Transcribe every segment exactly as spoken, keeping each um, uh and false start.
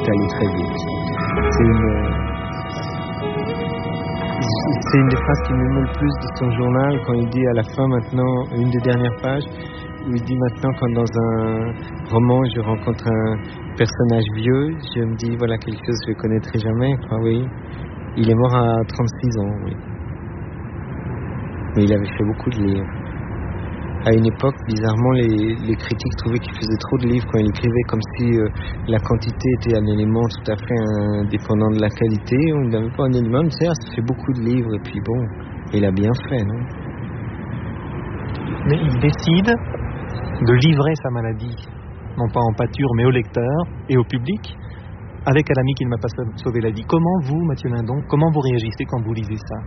est allé très vite. C'est une, c'est une des phrases qui m'émeut le plus de son journal, quand il dit à la fin maintenant, une des dernières pages, où il dit maintenant quand dans un roman je rencontre un personnage vieux, je me dis voilà quelque chose que je ne connaîtrai jamais. Enfin, oui. Il est mort à trente-six ans, oui. Mais il avait fait beaucoup de livres. À une époque, bizarrement, les, les critiques trouvaient qu'il faisait trop de livres quand il écrivait, comme si euh, la quantité était un élément tout à fait indépendant de la qualité. On n'avait pas un élément, mais ça fait beaucoup de livres, et puis bon, il a bien fait, non? Mais il décide de livrer sa maladie, non pas en pâture, mais au lecteur et au public, avec un ami qui ne m'a pas sauvé la vie. Comment vous, Mathieu Lindon, comment vous réagissez quand vous lisez ça?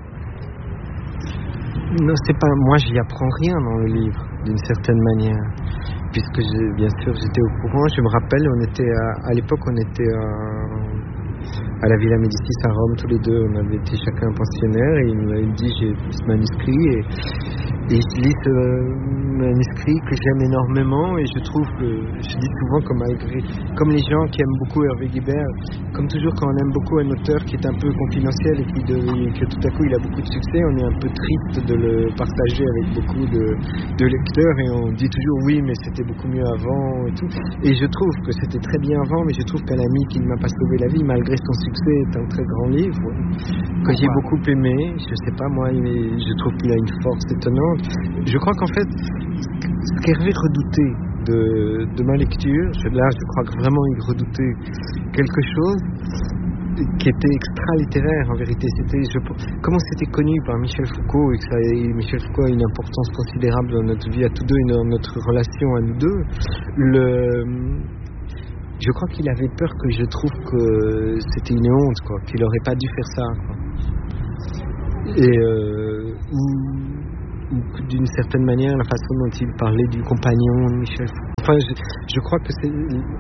Non, c'est pas moi, j'y apprends rien dans le livre, d'une certaine manière, puisque je, bien sûr j'étais au courant. Je me rappelle, on était à, à l'époque, on était à, à la Villa Médicis à Rome tous les deux. On avait été chacun pensionnaire et il me dit j'ai ce manuscrit et, et je lis ce manuscrit que j'aime énormément et je trouve que je dis souvent que malgré, comme les gens qui aiment beaucoup Hervé Guibert, comme toujours quand on aime beaucoup un auteur qui est un peu confidentiel et qui de, que tout à coup il a beaucoup de succès, on est un peu triste de le partager avec beaucoup de, de lecteurs et on dit toujours oui mais c'était beaucoup mieux avant et tout. Et je trouve que c'était très bien avant, mais je trouve qu'un ami qui ne m'a pas sauvé la vie malgré son succès est un très grand livre que j'ai beaucoup aimé. Je sais pas moi, je trouve qu'il a une force étonnante. Je crois qu'en fait ce qu'Hervé redoutait de, de ma lecture, je, là je crois que vraiment il redoutait quelque chose qui était extra-littéraire en vérité. C'était, je, comment c'était connu par Michel Foucault et que ça, et Michel Foucault a une importance considérable dans notre vie à tous deux et dans notre relation à nous deux. Le, je crois qu'il avait peur que je trouve que c'était une honte, quoi, qu'il n'aurait pas dû faire ça, quoi. Et euh, ou, ou d'une certaine manière la façon dont il parlait du compagnon de Michel Foucault. Enfin, je, je crois que c'est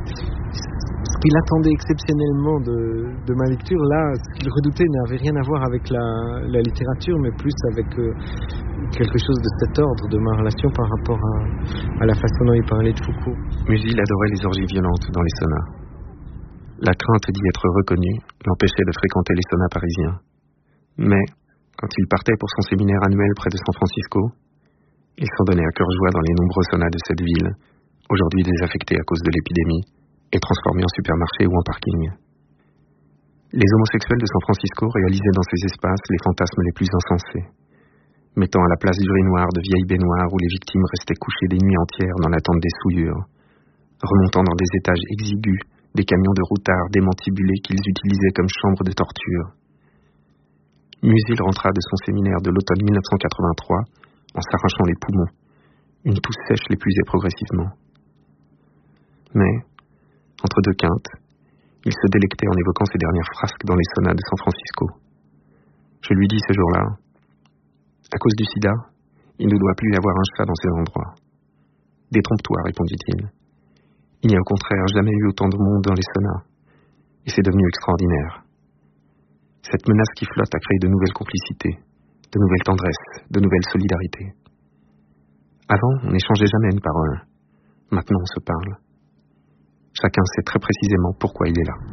ce qu'il attendait exceptionnellement de, de ma lecture. Là, ce qu'il redoutait n'avait rien à voir avec la, la littérature, mais plus avec euh, quelque chose de cet ordre, de ma relation par rapport à, à la façon dont il parlait de Foucault. Musil adorait les orgies violentes dans les saunas. La crainte d'y être reconnu l'empêchait de fréquenter les saunas parisiens. Mais, quand il partait pour son séminaire annuel près de San Francisco, il s'en donnait à cœur joie dans les nombreux saunas de cette ville, aujourd'hui désaffectés à cause de l'épidémie, et transformés en supermarché ou en parking. Les homosexuels de San Francisco réalisaient dans ces espaces les fantasmes les plus insensés, mettant à la place d'urinoirs de vieilles baignoires où les victimes restaient couchées des nuits entières dans l'attente des souillures, remontant dans des étages exigus des camions de routards démantibulés qu'ils utilisaient comme chambres de torture. Musil rentra de son séminaire de l'automne mille neuf cent quatre-vingt-trois en s'arrachant les poumons, une toux sèche l'épuisait progressivement. Mais, entre deux quintes, il se délectait en évoquant ses dernières frasques dans les saunas de San Francisco. Je lui dis ce jour-là, à cause du sida, il ne doit plus y avoir un chat dans ces endroits. Détrompe-toi, répondit-il. Il n'y a au contraire jamais eu autant de monde dans les saunas, et c'est devenu extraordinaire. Cette menace qui flotte a créé de nouvelles complicités, de nouvelles tendresses, de nouvelles solidarités. Avant, on n'échangeait jamais une parole. Maintenant, on se parle. Chacun sait très précisément pourquoi il est là.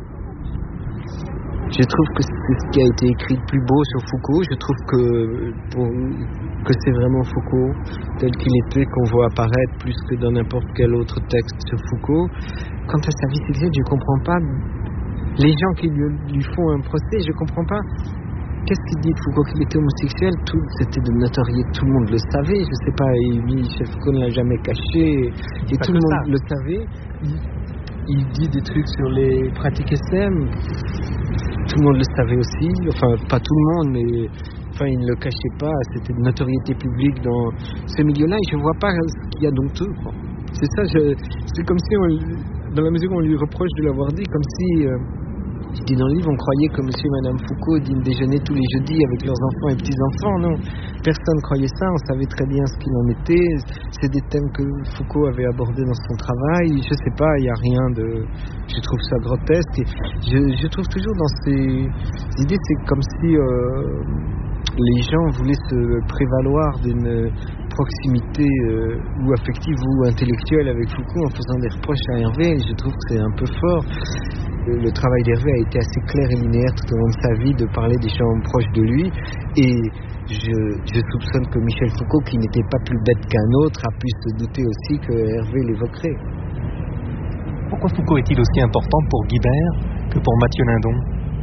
Je trouve que c'est ce qui a été écrit de plus beau sur Foucault. Je trouve que, pour, que c'est vraiment Foucault tel qu'il était qu'on voit apparaître plus que dans n'importe quel autre texte sur Foucault. Quant à sa vie sexuelle, je ne comprends pas. Les gens qui lui, lui font un procès, je ne comprends pas. Qu'est-ce qu'il dit de Foucault? Qu'il était homosexuel, tout, c'était de notoriété, tout le monde le savait. Je ne sais pas, et Michel Foucault ne l'a jamais caché, et tout le monde ça. le savait. Il, il dit des trucs sur les pratiques S M. Tout le monde le savait aussi, enfin pas tout le monde, mais enfin il ne le cachait pas, c'était de notoriété publique dans ce milieu-là et je vois pas ce qu'il y a d'honteux, quoi. C'est ça, je, c'est comme si, on, dans la mesure où on lui reproche de l'avoir dit, comme si, euh, je dis dans le livre, on croyait que monsieur et madame Foucault dînent déjeuner tous les jeudis avec leurs enfants et petits-enfants. Non, personne ne croyait ça, on savait très bien ce qu'il en était. C'est des thèmes que Foucault avait abordés dans son travail. Je sais pas, il n'y a rien de... Je trouve ça grotesque. Et je, je trouve toujours dans ces idées, c'est comme si euh, les gens voulaient se prévaloir d'une proximité euh, ou affective ou intellectuelle avec Foucault en faisant des reproches à Hervé. Et je trouve que c'est un peu fort. le travail d'Hervé a été assez clair et linéaire tout au long de sa vie, de parler des gens proches de lui. Et je, je soupçonne que Michel Foucault, qui n'était pas plus bête qu'un autre, a pu se douter aussi que Hervé l'évoquerait. Pourquoi Foucault est-il aussi important pour Guibert que pour Mathieu Lindon ?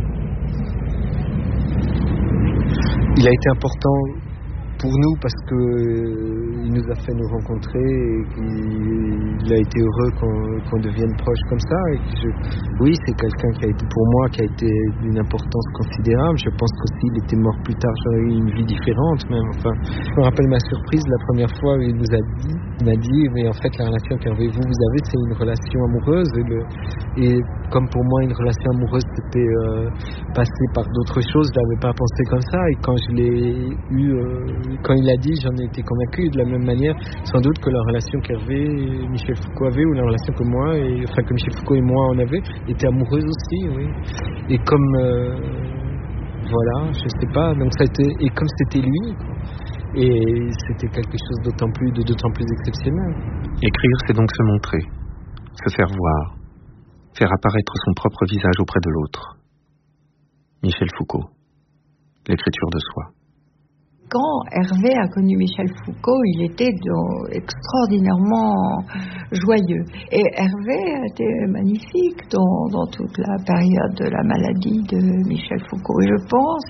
Il a été important pour nous parce que euh, il nous a fait nous rencontrer et qu'il a été heureux qu'on, qu'on devienne proches comme ça. Et que je, oui, c'est quelqu'un qui a été pour moi qui a été d'une importance considérable. Je pense qu'aussi il était mort plus tard, j'aurais eu une vie différente même. Enfin, je me rappelle ma surprise la première fois où il nous a dit, il m'a dit, mais en fait la relation qu'avec vous vous avez, c'est une relation amoureuse. Et, le, et comme pour moi une relation amoureuse c'était euh, passé par d'autres choses, je n'avais pas pensé comme ça. Et quand je l'ai eu euh, quand il a dit, j'en ai été convaincu. De la même manière, sans doute que la relation qu'Hervé et Michel Foucault avaient, ou la relation que moi, et, enfin que Michel Foucault et moi en avaient, était amoureuse aussi, oui. Et comme, euh, voilà, je sais pas, donc ça a été, et comme c'était lui, et c'était quelque chose d'autant plus, de d'autant plus exceptionnel. Écrire, c'est donc se montrer, se faire voir, faire apparaître son propre visage auprès de l'autre. Michel Foucault, l'écriture de soi. Quand Hervé a connu Michel Foucault, il était dans, extraordinairement joyeux. Et Hervé était magnifique dans, dans toute la période de la maladie de Michel Foucault. Et je pense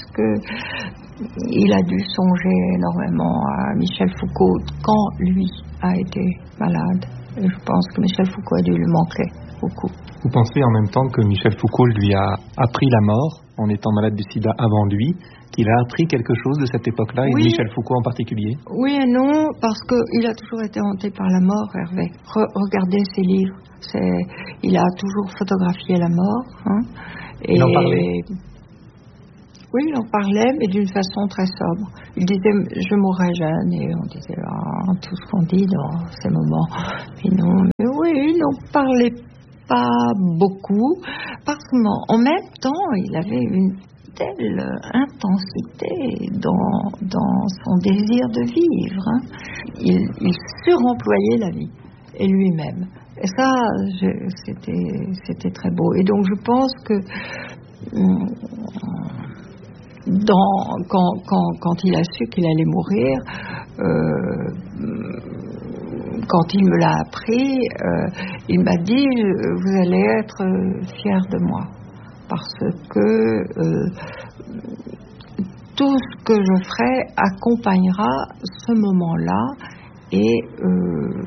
qu'il a dû songer énormément à Michel Foucault quand lui a été malade. Et je pense que Michel Foucault a dû lui manquer beaucoup. Vous pensez en même temps que Michel Foucault lui a appris la mort en étant malade du sida avant lui, qu'il a appris quelque chose de cette époque-là, et oui, de Michel Foucault en particulier? Oui et non, parce qu'il a toujours été hanté par la mort, Hervé. Re- regardez ses livres. C'est, il a toujours photographié la mort. Hein, et il en parlait? Oui, il en parlait, mais d'une façon très sobre. Il disait, je mourrai jeune, et on disait, ah, tout ce qu'on dit dans ces moments. Mais non, mais oui, il n'en parlait pas beaucoup, parce qu'en même temps, il avait une telle intensité dans, dans son désir de vivre. Hein. Il, il suremployait la vie, et lui-même. Et ça, je, c'était, c'était très beau. Et donc, je pense que dans, quand, quand, quand il a su qu'il allait mourir, euh, quand il me l'a appris, euh, il m'a dit, vous allez être fiers de moi. Parce que euh, tout ce que je ferai accompagnera ce moment-là et euh,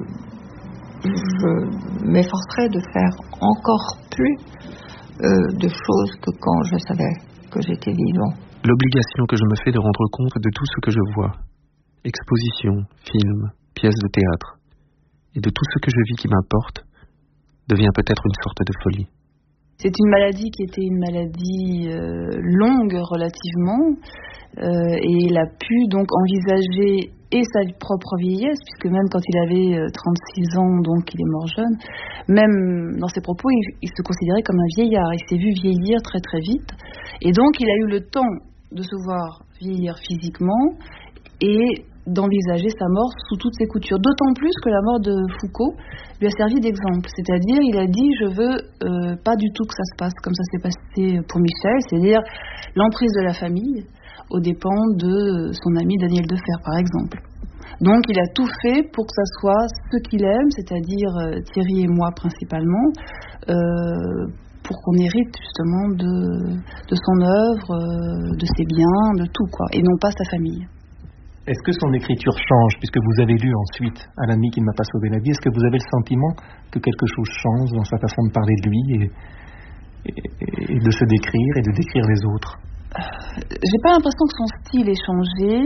je m'efforcerai de faire encore plus euh, de choses que quand je savais que j'étais vivant. L'obligation que je me fais de rendre compte de tout ce que je vois, expositions, films, pièces de théâtre, et de tout ce que je vis qui m'importe, devient peut-être une sorte de folie. C'est une maladie qui était une maladie euh, longue relativement, euh, et il a pu donc envisager et sa propre vieillesse, puisque même quand il avait euh, trente-six ans, donc il est mort jeune, même dans ses propos, il, il se considérait comme un vieillard. Il s'est vu vieillir très très vite, et donc il a eu le temps de se voir vieillir physiquement et d'envisager sa mort sous toutes ses coutures. D'autant plus que la mort de Foucault lui a servi d'exemple. C'est-à-dire, il a dit, je veux euh, pas du tout que ça se passe comme ça s'est passé pour Michel, c'est-à-dire l'emprise de la famille aux dépens de son ami Daniel Defer, par exemple. Donc, il a tout fait pour que ça soit ce qu'il aime, c'est-à-dire euh, Thierry et moi principalement, euh, pour qu'on hérite justement de, de son œuvre, euh, de ses biens, de tout, quoi, et non pas sa famille. Est-ce que son écriture change, puisque vous avez lu ensuite « À l'ami qui ne m'a pas sauvé la vie », est-ce que vous avez le sentiment que quelque chose change dans sa façon de parler de lui et, et, et de se décrire et de décrire les autres? J'ai pas l'impression que son style ait changé.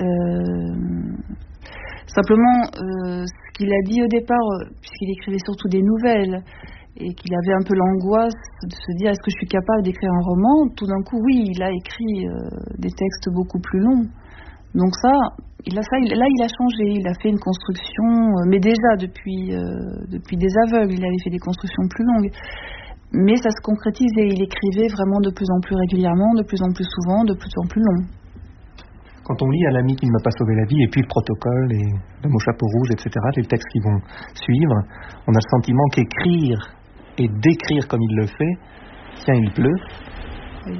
Euh, simplement, euh, ce qu'il a dit au départ, puisqu'il écrivait surtout des nouvelles, et qu'il avait un peu l'angoisse de se dire est-ce que je suis capable d'écrire un roman, tout d'un coup, oui, il a écrit euh, des textes beaucoup plus longs. Donc ça, il a, ça il, là, il a changé. Il a fait une construction, euh, mais déjà depuis, euh, depuis des aveugles, il avait fait des constructions plus longues. Mais ça se concrétisait. Il écrivait vraiment de plus en plus régulièrement, de plus en plus souvent, de plus en plus long. Quand on lit « À l'ami qui ne m'a pas sauvé la vie » et puis le protocole et le mot chapeau rouge, et cetera, les textes qui vont suivre, on a le sentiment qu'écrire et d'écrire comme il le fait Tiens, il pleut. Oui.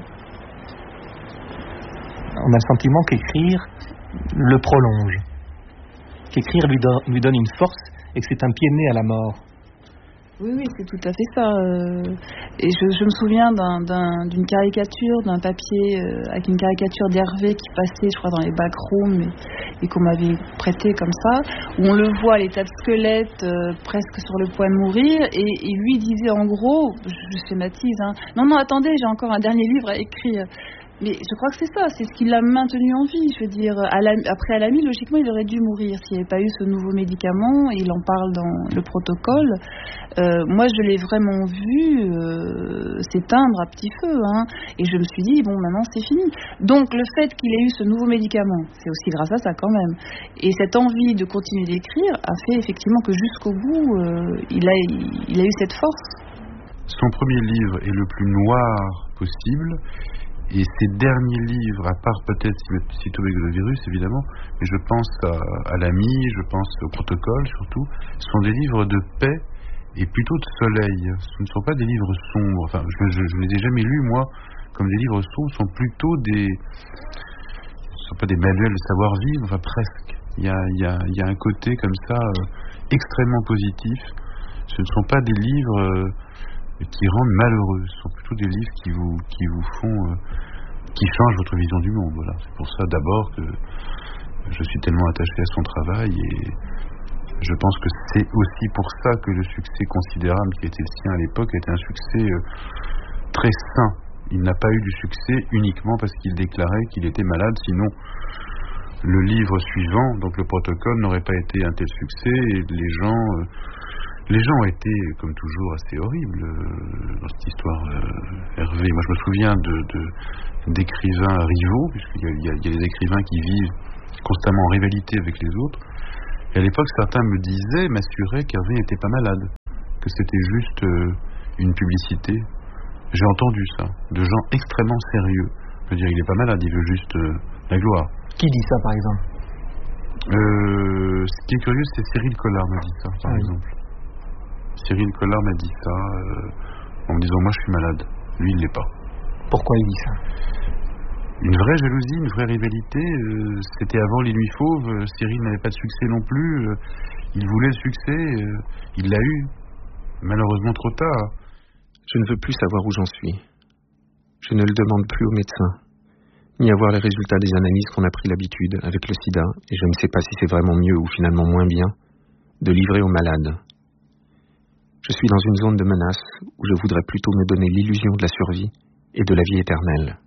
On a le sentiment qu'écrire le prolonge, qu'écrire lui, do- lui donne une force et que c'est un pied de nez à la mort. Oui, oui, c'est tout à fait ça. euh, Et je, je me souviens d'un, d'un- d'une caricature, d'un papier euh, avec une caricature d'Hervé qui passait, je crois, dans les backrooms et, et qu'on m'avait prêté comme ça, où on le voit à l'état de squelette, euh, presque sur le point de mourir, et, et lui disait en gros, je, je schématise, hein, non, non, attendez, j'ai encore un dernier livre à écrire. Mais je crois que c'est ça, c'est ce qui l'a maintenu en vie. Je veux dire, à la, après Alamy, logiquement, il aurait dû mourir s'il n'y avait pas eu ce nouveau médicament. Il en parle dans le protocole. Euh, moi, je l'ai vraiment vu euh, s'éteindre à petit feu. Hein, et je me suis dit, bon, maintenant, c'est fini. Donc, le fait qu'il ait eu ce nouveau médicament, c'est aussi grâce à ça quand même. Et cette envie de continuer d'écrire a fait effectivement que jusqu'au bout, euh, il, a, il a eu cette force. Son premier livre est le plus noir possible. Et ses derniers livres, à part peut-être Cytomegalovirus évidemment, mais je pense à, à l'Ami, je pense au protocole surtout, sont des livres de paix et plutôt de soleil. Ce ne sont pas des livres sombres. Enfin, je, je, je ne les ai jamais lus moi comme des livres sombres. Ce sont plutôt des, ce ne sont pas des manuels de savoir-vivre, enfin presque. Il y a, il y a, il y a un côté comme ça euh, extrêmement positif. Ce ne sont pas des livres euh, qui rendent malheureux, ce sont plutôt des livres qui vous, qui vous font, euh, qui changent votre vision du monde. Voilà. C'est pour ça d'abord que je suis tellement attaché à son travail et je pense que c'est aussi pour ça que le succès considérable qui a été le sien à l'époque était un succès euh, très sain. Il n'a pas eu du succès uniquement parce qu'il déclarait qu'il était malade, sinon le livre suivant, donc le protocole, n'aurait pas été un tel succès et les gens... Euh, Les gens ont été, comme toujours, assez horribles euh, dans cette histoire. Euh, Hervé, moi je me souviens de, de, d'écrivains rivaux, puisqu'il y a, il y, a, il y a des écrivains qui vivent constamment en rivalité avec les autres. Et à l'époque, certains me disaient, m'assuraient qu'Hervé n'était pas malade, que c'était juste euh, une publicité. J'ai entendu ça, de gens extrêmement sérieux. Je veux dire, il n'est pas malade, il veut juste euh, la gloire. Qui dit ça, par exemple? euh, Ce qui est curieux, c'est Cyril Collard m'a dit ça, par oui. exemple. Cyril Collard m'a dit ça euh, en me disant moi je suis malade, lui il l'est pas. Pourquoi il dit ça? Une vraie jalousie, une vraie rivalité, euh, c'était avant Les Nuits Fauves, euh, Cyril n'avait pas de succès non plus, euh, il voulait le succès, euh, il l'a eu, malheureusement trop tard. Je ne veux plus savoir où j'en suis. Je ne le demande plus aux médecins, ni avoir les résultats des analyses qu'on a pris l'habitude avec le sida, et je ne sais pas si c'est vraiment mieux ou finalement moins bien, de livrer aux malades. Je suis dans une zone de menace où je voudrais plutôt me donner l'illusion de la survie et de la vie éternelle.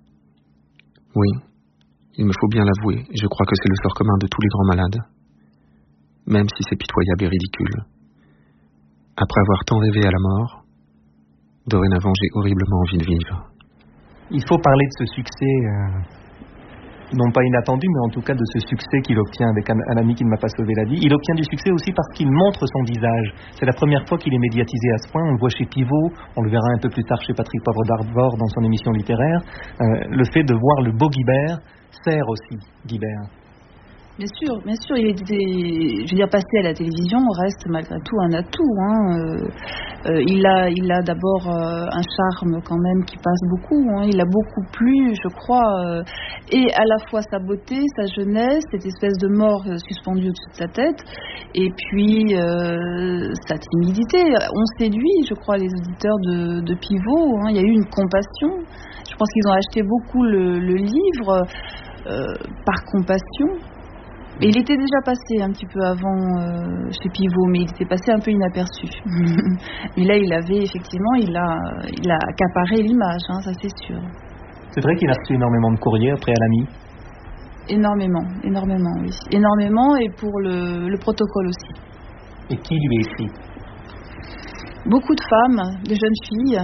Oui, il me faut bien l'avouer, je crois que c'est le sort commun de tous les grands malades, même si c'est pitoyable et ridicule. Après avoir tant rêvé à la mort, dorénavant j'ai horriblement envie de vivre. Il faut parler de ce succès... Euh... non pas inattendu, mais en tout cas de ce succès qu'il obtient avec un, un ami qui ne m'a pas sauvé la vie. Il obtient du succès aussi parce qu'il montre son visage. C'est la première fois qu'il est médiatisé à ce point. On le voit chez Pivot, on le verra un peu plus tard chez Patrick Poivre d'Arvor dans son émission littéraire. Euh, le fait de voir le beau Guibert sert aussi Guibert. Bien sûr, bien sûr, il était, je veux dire, passer à la télévision reste malgré tout un atout. Hein. Euh, euh, il a, il a d'abord euh, un charme quand même qui passe beaucoup. Hein. Il a beaucoup plu, je crois, euh, et à la fois sa beauté, sa jeunesse, cette espèce de mort euh, suspendue au-dessus de sa tête, et puis euh, sa timidité. On séduit, je crois, les auditeurs de, de Pivot. Hein. Il y a eu une compassion. Je pense qu'ils ont acheté beaucoup le, le livre euh, par compassion. Et il était déjà passé un petit peu avant euh, chez Pivot, mais il était passé un peu inaperçu. Mais là, il avait effectivement, il a, il a accaparé l'image, hein, ça c'est sûr. C'est vrai qu'il a reçu énormément de courriers après Alamy. Énormément, énormément, oui. Énormément, et pour le, le protocole aussi. Et qui lui a écrit? Beaucoup de femmes, des jeunes filles,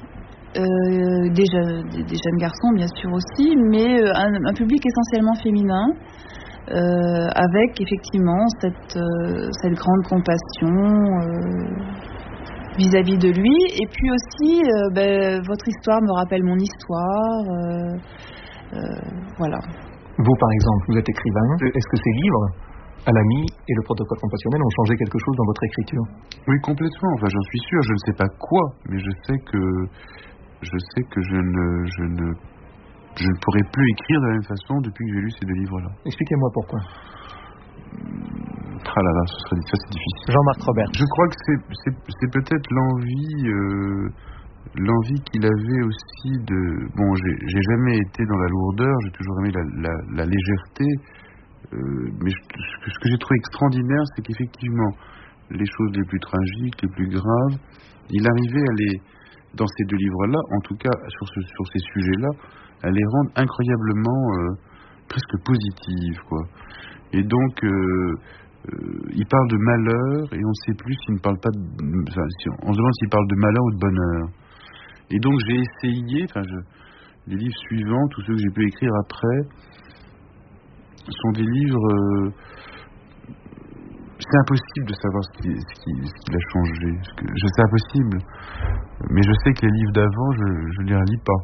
euh, des, je, des, des jeunes garçons bien sûr aussi, mais un, un public essentiellement féminin. Euh, avec effectivement cette, euh, cette grande compassion euh, vis-à-vis de lui, et puis aussi euh, ben, votre histoire me rappelle mon histoire, euh, euh, voilà. Vous par exemple, vous êtes écrivain, est-ce que ces livres, Alamy et le protocole compassionnel, ont changé quelque chose dans votre écriture? Oui, complètement, enfin j'en suis sûr, je ne sais pas quoi, mais je sais que je sais que je ne, je ne, je ne pourrai plus écrire de la même façon depuis que j'ai lu ces deux livres-là. Expliquez-moi pourquoi. Ah là là, ce serait, ça c'est difficile. Jean-Marc Robert. Je crois que c'est, c'est, c'est peut-être l'envie, euh, l'envie qu'il avait aussi de. Bon, j'ai, j'ai jamais été dans la lourdeur, j'ai toujours aimé la, la, la légèreté, euh, mais je, ce que j'ai trouvé extraordinaire, c'est qu'effectivement, les choses les plus tragiques, les plus graves, il arrivait à les, dans ces deux livres-là, en tout cas sur, ce, sur ces sujets-là, à les rendre incroyablement euh, presque positives, quoi. Et donc. Euh, Euh, il parle de malheur et on ne sait plus s'il ne parle pas de, enfin, si on, on se demande s'il parle de malheur ou de bonheur. Et donc j'ai essayé, enfin je, les livres suivants, tous ceux que j'ai pu écrire après, sont des livres. Euh, c'est impossible de savoir ce qui, ce qui, ce qui a changé. Ce que, je c'est impossible, mais je sais que les livres d'avant, je, je les relis pas.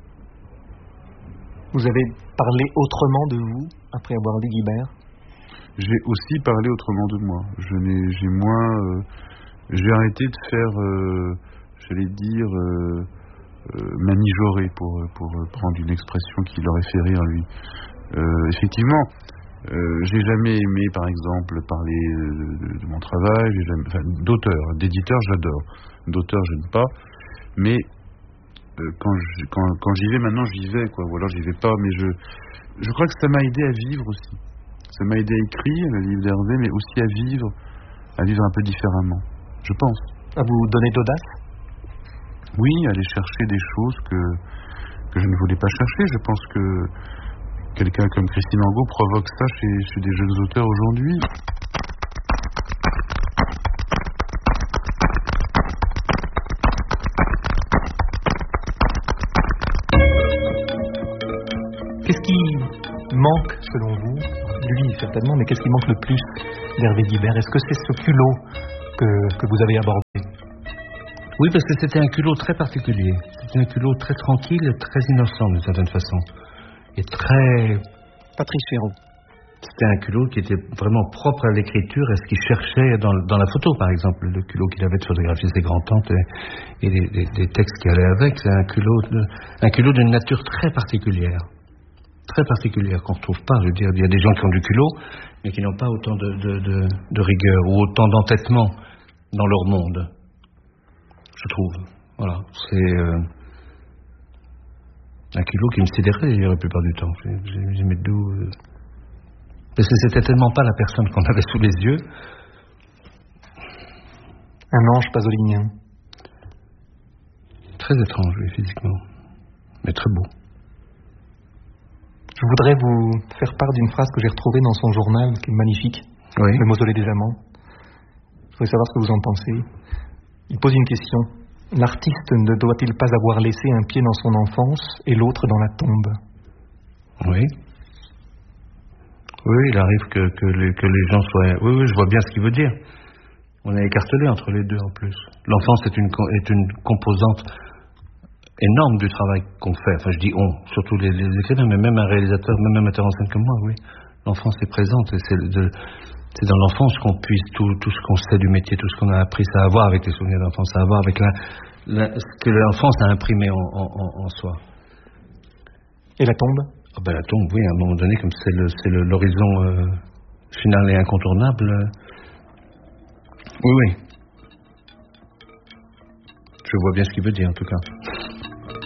Vous avez parlé autrement de vous après avoir lu Guibert? J'ai aussi parlé autrement de moi. Je n'ai, j'ai moins, euh, j'ai arrêté de faire, euh, j'allais dire, euh, euh, manijorer pour pour prendre une expression qui l'aurait fait rire lui. Euh, effectivement, euh, j'ai jamais aimé, par exemple, parler de, de, de mon travail. J'ai jamais, enfin, d'auteur, d'éditeur, j'adore. D'auteur, j'aime pas. Mais euh, quand, je, quand quand j'y vais maintenant, j'y vais quoi. Ou alors j'y vais pas. Mais je je crois que ça m'a aidé à vivre aussi. Ça m'a aidé à écrire le livre d'Hervé, mais aussi à vivre, à vivre un peu différemment, je pense. À vous donner d'audace? Oui, aller chercher des choses que, que je ne voulais pas chercher. Je pense que quelqu'un comme Christine Angot provoque ça chez, chez des jeunes auteurs aujourd'hui. Qu'est-ce qui manque, selon vous, lui certainement, mais qu'est-ce qui manque le plus d'Hervé Guibert? Est-ce que c'est ce culot que, que vous avez abordé? Oui, parce que c'était un culot très particulier. C'était un culot très tranquille et très innocent d'une certaine façon. Et très... Patrice Chéreau. C'était un culot qui était vraiment propre à l'écriture et ce qu'il cherchait dans, dans la photo, par exemple. Le culot qu'il avait de photographier ses grands-tantes et, et les, les, les textes qui allaient avec. C'est un culot, de, un culot d'une nature très particulière. Très particulière qu'on ne retrouve pas. Je veux dire, il y a des gens qui ont du culot, mais qui n'ont pas autant de, de, de, de rigueur ou autant d'entêtement dans leur monde. Je trouve. Voilà. C'est euh, un culot qui me sidérait la plupart du temps. J'aimais d'où. Euh, parce que c'était tellement pas la personne qu'on avait sous les yeux. Un ange pasolinien. Très étrange, oui, physiquement. Mais très beau. Je voudrais vous faire part d'une phrase que j'ai retrouvée dans son journal, qui est magnifique. Oui. Le mausolée des amants. Je voudrais savoir ce que vous en pensez. Il pose une question. L'artiste ne doit-il pas avoir laissé un pied dans son enfance et l'autre dans la tombe? Oui. Oui, il arrive que, que, les, que les gens soient... Oui, oui, je vois bien ce qu'il veut dire. On est écartelé entre les deux en plus. L'enfance est une, est une composante énorme du travail qu'on fait. Enfin, je dis on, surtout les, les écrivains, mais même un réalisateur, même un metteur en scène comme moi, oui. L'enfance est présente et c'est, de, c'est dans l'enfance qu'on puise tout, tout ce qu'on sait du métier, tout ce qu'on a appris, ça a à voir avec les souvenirs d'enfance, ça a à voir avec la, la, ce que l'enfance a imprimé en, en, en soi. Et la tombe? Oh ben la tombe, oui, à un moment donné, comme c'est, le, c'est le, l'horizon euh, final et incontournable. Euh, oui, oui. Je vois bien ce qu'il veut dire, en tout cas.